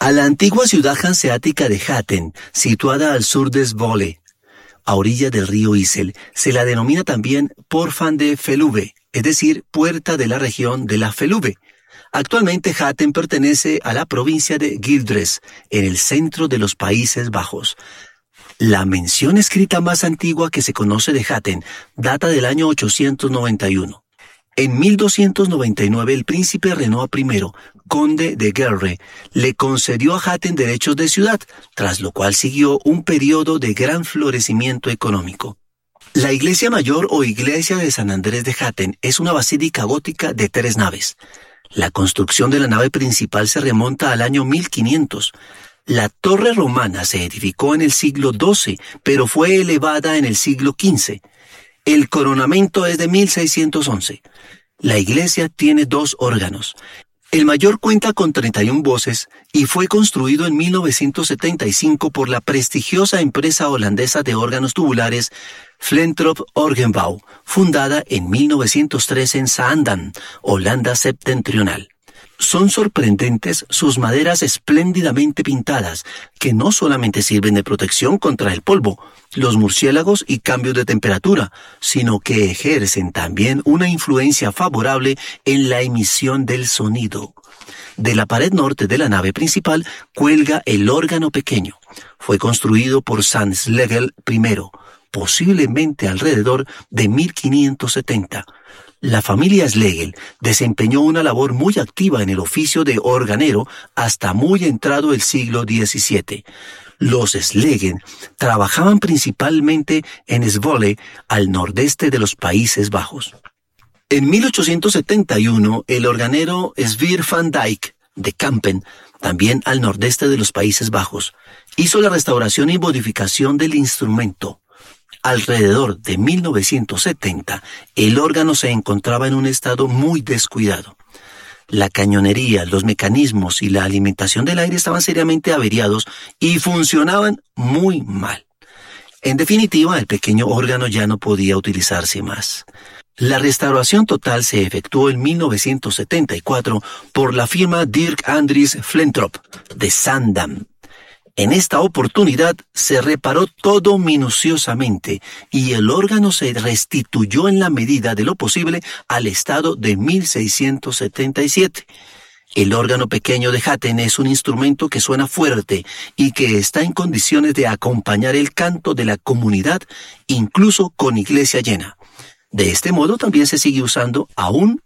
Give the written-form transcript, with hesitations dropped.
A la antigua ciudad hanseática de Hatten, situada al sur de Zwolle, a orilla del río Isel, se la denomina también Poort van de Veluwe, es decir, puerta de la región de la Veluwe. Actualmente Hatten pertenece a la provincia de Gueldres, en el centro de los Países Bajos. La mención escrita más antigua que se conoce de Hatten data del año 891. En 1299 el príncipe Renoir I, conde de Gelre, le concedió a Hatten derechos de ciudad, tras lo cual siguió un periodo de gran florecimiento económico. La iglesia mayor o iglesia de San Andrés de Hatten es una basílica gótica de 3 naves. La construcción de la nave principal se remonta al año 1500. La torre romana se edificó en el siglo XII, pero fue elevada en el siglo XV. El coronamento es de 1611. La iglesia tiene 2 órganos. El mayor cuenta con 31 voces y fue construido en 1975 por la prestigiosa empresa holandesa de órganos tubulares Flentrop Orgenbouw, fundada en 1903 en Zaandam, Holanda septentrional. Son sorprendentes sus maderas espléndidamente pintadas, que no solamente sirven de protección contra el polvo, los murciélagos y cambios de temperatura, sino que ejercen también una influencia favorable en la emisión del sonido. De la pared norte de la nave principal cuelga el órgano pequeño. Fue construido por San Schlegel I, posiblemente alrededor de 1570. La familia Schlegel desempeñó una labor muy activa en el oficio de organero hasta muy entrado el siglo XVII. Los Schlegel trabajaban principalmente en Zwolle, al nordeste de los Países Bajos. En 1871, el organero Svier van Dijk de Kampen, también al nordeste de los Países Bajos, hizo la restauración y modificación del instrumento. Alrededor de 1970, el órgano se encontraba en un estado muy descuidado. La cañonería, los mecanismos y la alimentación del aire estaban seriamente averiados y funcionaban muy mal. En definitiva, el pequeño órgano ya no podía utilizarse más. La restauración total se efectuó en 1974 por la firma Dirk Andries Flentrop de Zaandam. En esta oportunidad se reparó todo minuciosamente y el órgano se restituyó en la medida de lo posible al estado de 1677. El órgano pequeño de Hatten es un instrumento que suena fuerte y que está en condiciones de acompañar el canto de la comunidad, incluso con iglesia llena. De este modo también se sigue usando aún